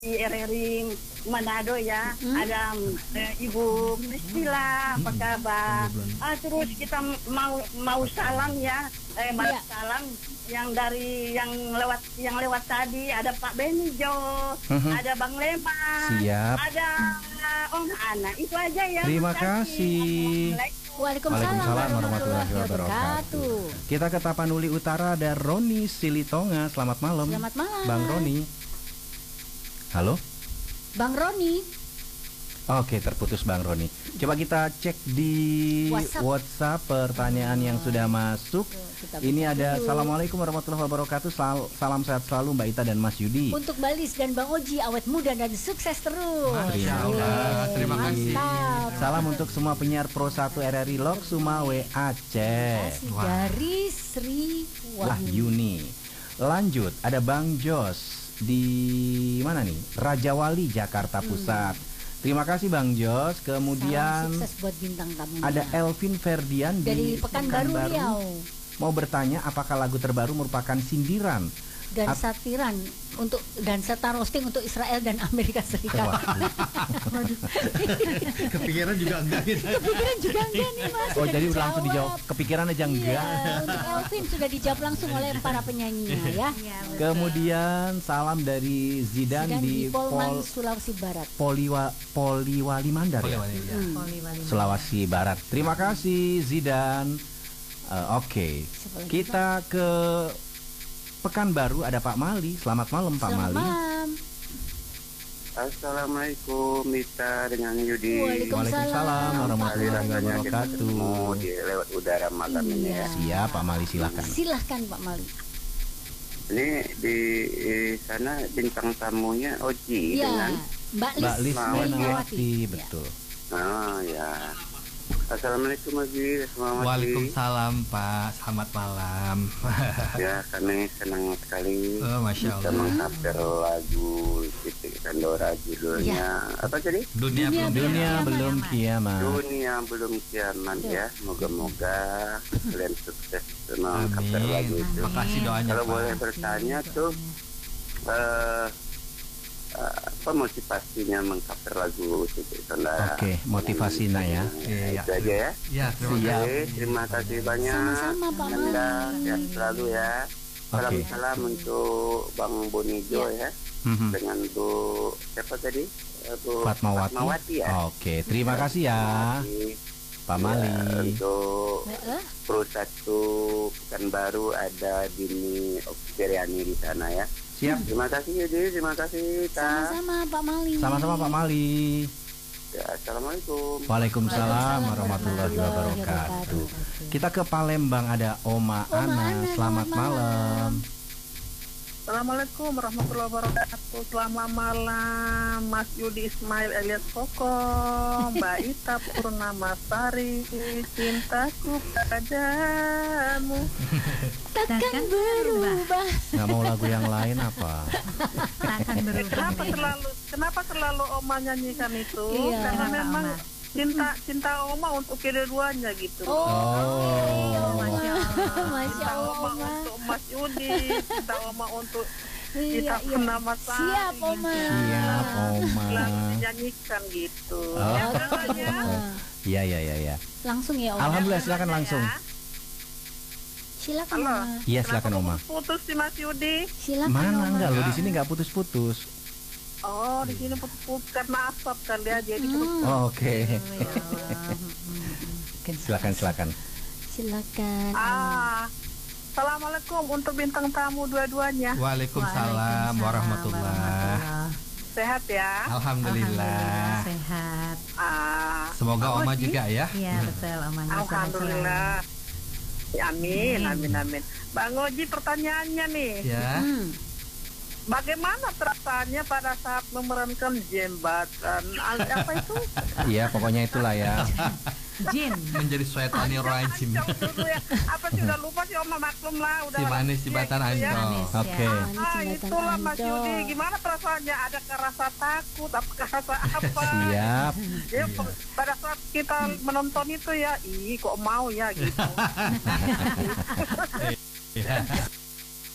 di RRI Manado ya, ada Ibu Priscila, apa kabar? Terus kita mau salam ya, salam yang dari yang lewat tadi, ada Pak Benijo, ada Bang Leman, siap, ada Om Ana, itu aja ya. Terima kasih. Waalaikumsalam warahmatullahi wabarakatuh. Kita ke Tapanuli Utara, ada Roni Silitonga. Selamat malam. Selamat malam, Bang Roni. Halo, Bang Roni. Oke, terputus Bang Roni. Coba kita cek di WhatsApp pertanyaan yang sudah masuk. Ini ada Assalamualaikum warahmatullahi wabarakatuh. Salam sehat selalu Mbak Ita dan Mas Yudi. Untuk Balis dan Bang Oji, awet muda dan sukses terus. Masya Allah, terima kasih. Salam untuk semua penyiar Pro 1 RRI Lok Sumawe Aceh. Dari Sri Wahyuni. Lanjut, ada Bang Jos di mana nih? Raja Wali, Jakarta Pusat. Terima kasih Bang Jos. Kemudian sukses buat bintang tamunya. ada Elvin Ferdian dari Pekanbaru Riau. Mau bertanya apakah lagu terbaru merupakan sindiran dan satiran untuk dan serta roasting untuk Israel dan Amerika Serikat. Kepikiran juga enggak gitu. Kepikiran juga enggak nih Mas. Oh, jadi udah langsung dijawab. Kepikiran aja enggak. Iya, untuk Elvin sudah dijawab langsung oleh para penyanyinya ya. Kemudian salam dari Zidan di Polman, Sulawesi Barat. Poliwali Mandar ya. Sulawesi Barat. Terima kasih Zidan. Oke. Kita ke Pekanbaru, ada Pak Mali. Selamat malam Pak Mali. Malam. Assalamualaikum Mita dengan Yudi. Waalaikumsalam warahmatullahi wabarakatuh. Di lewat udara malam ini ya. Siap Pak Mali, silahkan. Silahkan Pak Mali. Ini di sana bintang tamunya Oji dengan Mbak Lis Nawati, betul. Oh ya. Assalamualaikum Oji. Waalaikumsalam Pak, selamat malam. Ya, kami senang sekali Masya bisa Allah mengcover lagu Titik Kandora judulnya apa tadi? Dunia belum kiamat. Dunia belum kiamat ya. Moga-moga kalian sukses mengcover lagu itu. Makasih doanya Kalau Pak. boleh bertanya tuh apa motivasinya mengcover lagu Titik Kandora? Oke, motivasinya ya. Iya, Itu aja ya. Ya, Terima kasih banyak. Sama-sama Pak Anda Mali. sehat selalu ya. Salam-salam untuk Bang Bonijo ya. Dengan Bu siapa tadi? Bu Fatmawati ya. Oke, terima kasih ya Pak Mali. Untuk Pro 1 Pekanbaru ada Dini Oksiriani di sana ya. Siap. Terima kasih Yudi, terima kasih Ta. Sama-sama Pak Mali. Sama-sama Pak Mali. Ya, Assalamualaikum. Waalaikumsalam warahmatullahi wabarakatuh. Kita ke Palembang, ada Oma Ana. Selamat malam. Assalamualaikum warahmatullahi wabarakatuh. Selamat malam Mas Yudi Ismail alias Koko, Mbak Ita Purnamasari, cintaku padamu Takkan berubah. Nggak mau lagu yang lain apa? Takkan berubah. Kenapa terlalu Oma nyanyikan itu? Iya. Karena memang cinta Oma untuk kedua-duanya gitu. Masya Cinta Allah. Oma untuk Mas Yudi, cinta Oma untuk kita Iya. nama Sari. Siap Oma. Siap Oma. Lalu dinyanyikan gitu. Oh. Ya, kan, ya? Iya. Langsung ya Oma. Alhamdulillah, silakan langsung. Silakan Halo. Oma. Iya, silakan Oma. Putus si Mas Yudi. Silakan Mana Oma. enggak, lo di sini nggak putus-putus. Oh, di sini putus karena asap kan dia jadi Oh, oke. Silakan. Silakan. Assalamualaikum untuk bintang tamu dua-duanya. Waalaikumsalam warahmatullahi. Sehat ya? Alhamdulillah. Sehat. Semoga Oma juga ya. Iya betul Omanya. Alhamdulillah. Ya, amin. Bang Oji, pertanyaannya nih. Ya. Bagaimana perasaannya pada saat memerankan jembatan? Apa itu? Iya, pokoknya itulah ya. Jin. Menjadi syaitanir rajim. Jauh dulu ya. Apa sih udah lupa sih Oma, maklum lah. Udah Si manis lanjut jembatan ya, gitu ya. Ancol. Oke. Itulah Mas Yudi. Gimana perasaannya? Adakah rasa takut? Apakah rasa apa? Siap. Ya, pada saat kita menonton itu ya, kok mau ya gitu. Ya.